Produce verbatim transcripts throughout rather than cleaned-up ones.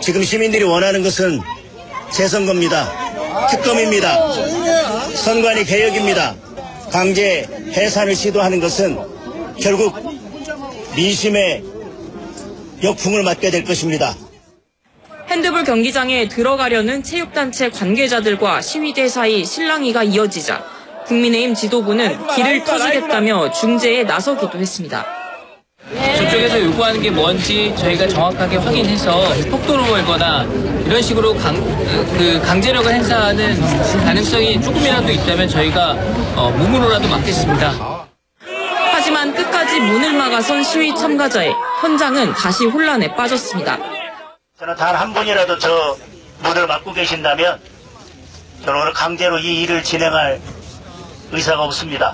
지금 시민들이 원하는 것은 재선거입니다. 특검입니다. 선관위 개혁입니다. 강제 해산을 시도하는 것은 결국 민심의 역풍을 맞게 될 것입니다. 핸드볼 경기장에 들어가려는 체육단체 관계자들과 시위대 사이 실랑이가 이어지자 국민의힘 지도부는 길을 터주겠다며 중재에 나서기도 했습니다. 저쪽에서 요구하는 게 뭔지 저희가 정확하게 확인해서 속도로 걸거나 이런 식으로 강, 그 강제력을 행사하는 가능성이 조금이라도 있다면 저희가 어, 몸으로라도 막겠습니다. 하지만 끝까지 문을 막아선 시위 참가자에 현장은 다시 혼란에 빠졌습니다. 저는 단 한 분이라도 저 문을 막고 계신다면 저는 오늘 강제로 이 일을 진행할 의사가 없습니다.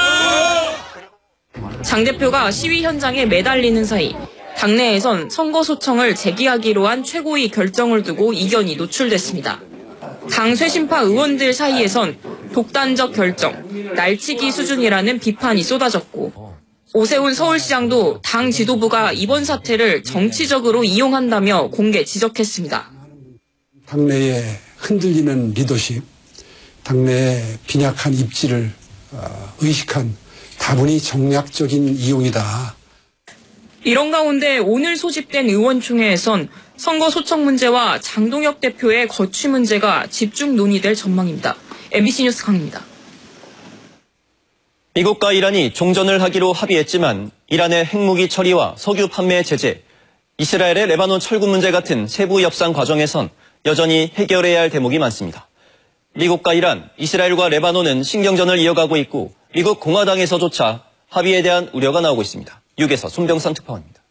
장 대표가 시위 현장에 매달리는 사이 당내에선 선거 소청을 제기하기로 한 최고위 결정을 두고 이견이 노출됐습니다. 당 쇄신파 의원들 사이에선 독단적 결정, 날치기 수준이라는 비판이 쏟아졌고 오세훈 서울시장도 당 지도부가 이번 사태를 정치적으로 이용한다며 공개 지적했습니다. 당내에 흔들리는 리더십, 당내의 빈약한 입지를 의식한 다분히 정략적인 이용이다. 이런 가운데 오늘 소집된 의원총회에선 선거 소청 문제와 장동혁 대표의 거취 문제가 집중 논의될 전망입니다. 엠비씨 뉴스 강입니다. 미국과 이란이 종전을 하기로 합의했지만 이란의 핵무기 처리와 석유 판매 제재, 이스라엘의 레바논 철구 문제 같은 세부 협상 과정에선 여전히 해결해야 할 대목이 많습니다. 미국과 이란, 이스라엘과 레바논은 신경전을 이어가고 있고 미국 공화당에서조차 합의에 대한 우려가 나오고 있습니다. 육에서 손병상 특파원입니다.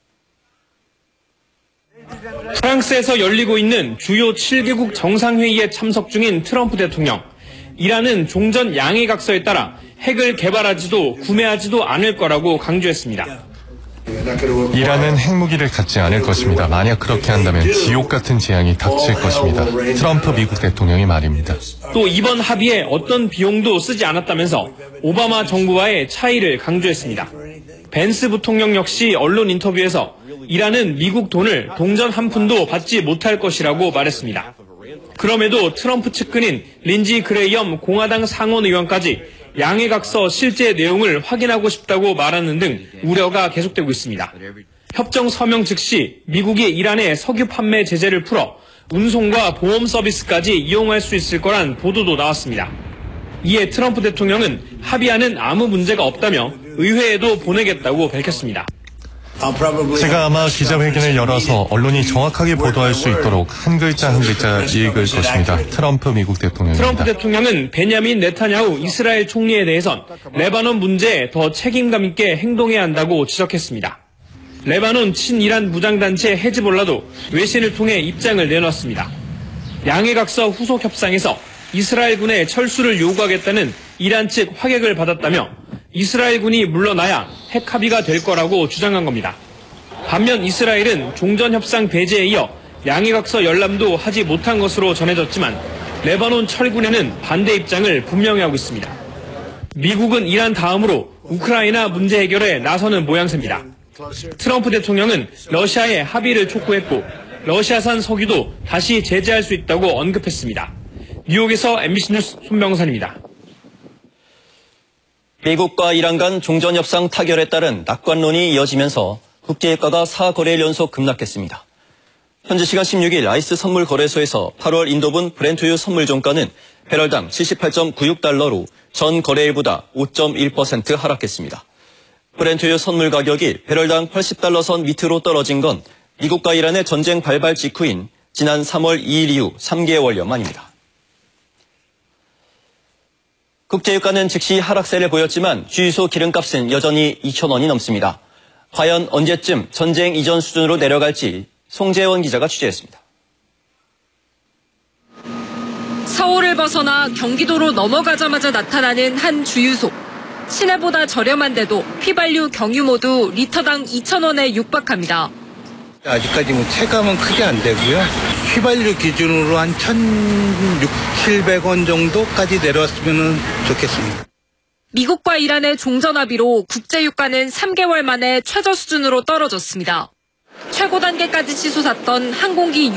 프랑스에서 열리고 있는 주요 칠 개국 정상회의에 참석 중인 트럼프 대통령. 이란은 종전 양해각서에 따라 핵을 개발하지도 구매하지도 않을 거라고 강조했습니다. 이란은 핵무기를 갖지 않을 것입니다. 만약 그렇게 한다면 지옥 같은 재앙이 닥칠 것입니다. 트럼프 미국 대통령의 말입니다. 또 이번 합의에 어떤 비용도 쓰지 않았다면서 오바마 정부와의 차이를 강조했습니다. 벤스 부통령 역시 언론 인터뷰에서 이란은 미국 돈을 동전 한 푼도 받지 못할 것이라고 말했습니다. 그럼에도 트럼프 측근인 린지 그레이엄 공화당 상원 의원까지 양해각서 실제 내용을 확인하고 싶다고 말하는 등 우려가 계속되고 있습니다. 협정 서명 즉시 미국이 이란의 석유 판매 제재를 풀어 운송과 보험 서비스까지 이용할 수 있을 거란 보도도 나왔습니다. 이에 트럼프 대통령은 합의안은 아무 문제가 없다며 의회에도 보내겠다고 밝혔습니다. 제가 아마 기자회견을 열어서 언론이 정확하게 보도할 수 있도록 한 글자 한 글자 읽을 것입니다. 트럼프 미국 대통령입니다. 트럼프 대통령은 베냐민 네타냐후 이스라엘 총리에 대해선 레바논 문제에 더 책임감 있게 행동해야 한다고 지적했습니다. 레바논 친이란 무장단체 헤즈볼라도 외신을 통해 입장을 내놨습니다. 양해각서 후속 협상에서 이스라엘군의 철수를 요구하겠다는 이란 측 확약을 받았다며 이스라엘군이 물러나야 핵 합의가 될 거라고 주장한 겁니다. 반면 이스라엘은 종전협상 배제에 이어 양해각서 열람도 하지 못한 것으로 전해졌지만 레바논 철군에는 반대 입장을 분명히 하고 있습니다. 미국은 이란 다음으로 우크라이나 문제 해결에 나서는 모양새입니다. 트럼프 대통령은 러시아의 합의를 촉구했고 러시아산 석유도 다시 제재할 수 있다고 언급했습니다. 뉴욕에서 엠비씨 뉴스 손병산입니다. 미국과 이란 간 종전협상 타결에 따른 낙관론이 이어지면서 국제유가가 사 거래일 연속 급락했습니다. 현지 시간 십육 일 라이스 선물 거래소에서 팔월 인도분 브렌트유 선물 종가는 배럴당 칠십팔 점 구육 달러로 전 거래일보다 오 점 일 퍼센트 하락했습니다. 브렌트유 선물 가격이 배럴당 팔십 달러 선 밑으로 떨어진 건 미국과 이란의 전쟁 발발 직후인 지난 삼월 이일 이후 삼 개월여 만입니다. 국제유가는 즉시 하락세를 보였지만 주유소 기름값은 여전히 이천 원이 넘습니다. 과연 언제쯤 전쟁 이전 수준으로 내려갈지 송재원 기자가 취재했습니다. 서울을 벗어나 경기도로 넘어가자마자 나타나는 한 주유소. 시내보다 저렴한데도 휘발유, 경유 모두 리터당 이천 원에 육박합니다. 아직까지 뭐 체감은 크게 안 되고요. 휘발유 기준으로 한 천육백, 칠백 원 정도까지 내려왔으면 좋겠습니다. 미국과 이란의 종전 합의로 국제유가는 삼 개월 만에 최저 수준으로 떨어졌습니다. 최고 단계까지 치솟았던 항공기